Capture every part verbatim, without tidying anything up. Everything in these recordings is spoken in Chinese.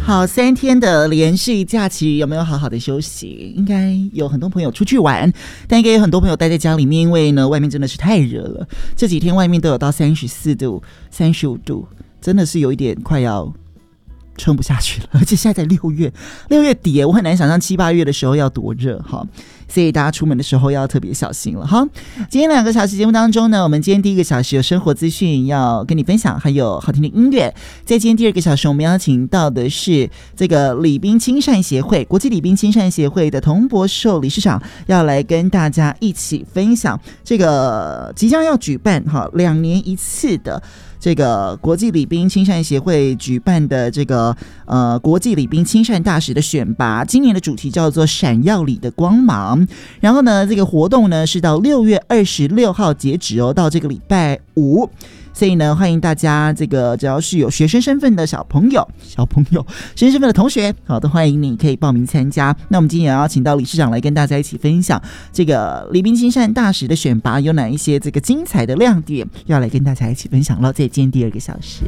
好，三天的连续假期有没有好好的休息？应该有很多朋友出去玩，但应该有很多朋友待在家里面，因为呢外面真的是太热了。这几天外面都有到三十四度、三十五度，真的是有一点快要撑不下去了。而且现在在六月，六月底，我很难想象七八月的时候要多热哈。所以大家出门的时候要特别小心了哈。今天两个小时节目当中呢，我们今天第一个小时有生活资讯要跟你分享，还有好听的音乐。在今天第二个小时，我们邀请到的是这个礼宾亲善协会国际礼宾亲善协会的童博寿理事长，要来跟大家一起分享这个即将要举办哈两年一次的这个国际礼宾亲善协会举办的这个呃国际礼宾亲善大使的选拔，今年的主题叫做闪耀里的光芒。然后呢，这个活动呢是到六月二十六号截止哦，到这个礼拜五。所以呢，欢迎大家，这个只要是有学生身份的小朋友、小朋友、学生身份的同学，好，都欢迎你可以报名参加。那我们今天也要请到理事长来跟大家一起分享这个礼宾亲善大使的选拔有哪一些这个精彩的亮点，要来跟大家一起分享了。在今天第二个小时。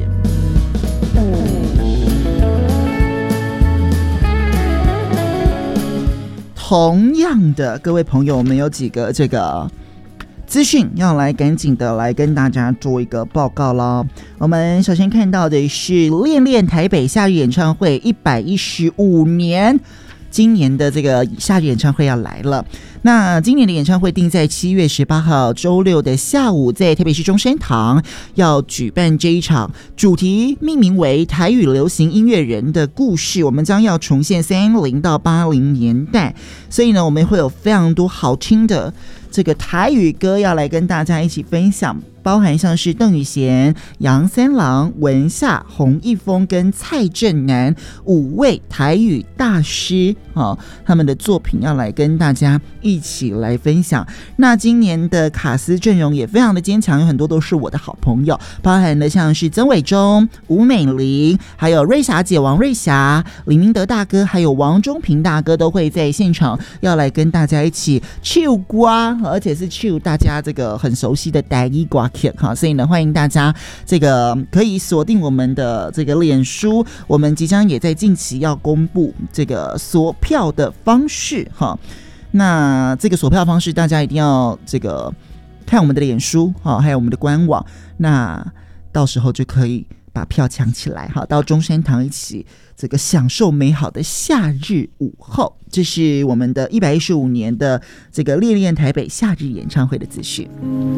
同样的，各位朋友，我们有几个这个资讯要来赶紧的来跟大家做一个报告咯。我们首先看到的是恋恋台北夏日演唱会一百一十五年，今年的这个夏日演唱会要来了。那今年的演唱会定在七月十八号周六的下午，在台北市中山堂要举办这一场主题命名为台语流行音乐人的故事，我们将要重现三零到八零年代，所以呢我们会有非常多好听的这个台语歌要来跟大家一起分享，包含像是邓雨贤、杨三郎、文夏、洪一峰跟蔡振南五位台语大师、哦、他们的作品要来跟大家一起来分享。那今年的卡司阵容也非常的坚强，有很多都是我的好朋友，包含的像是曾伟忠、吴美玲，还有瑞霞姐王瑞霞、李明德大哥，还有王中平大哥都会在现场要来跟大家一起唱歌，而且是唱大家这个很熟悉的台语歌曲哈。所以呢，欢迎大家这个可以锁定我们的这个脸书，我们即将也在近期要公布这个锁票的方式哈。那这个锁票方式大家一定要这个看我们的脸书还有我们的官网，那到时候就可以把票抢起来，到中山堂一起这个享受美好的夏日午后。这是我们的一百一十五年的这个恋恋台北夏日演唱会的资讯。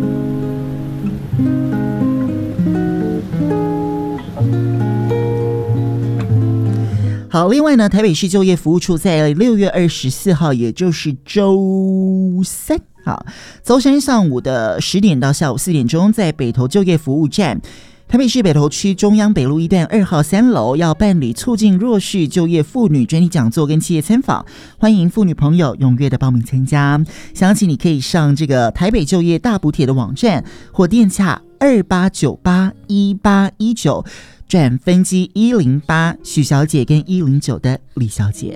好，另外呢，台北市就业服务处在六月二十四号，也就是周三，好，周三上午的十点到下午四点钟，在北投就业服务站，台北市北投区中央北路一段二号三楼要办理促进弱势就业妇女专题讲座跟企业参访，欢迎妇女朋友踊跃的报名参加。详情你可以上这个台北就业大补帖的网站，或电洽二八九八一八一九转分机一零八许小姐跟一零九的李小姐。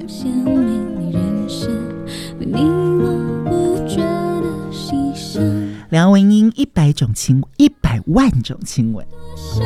梁文音一百种亲一百万种亲吻。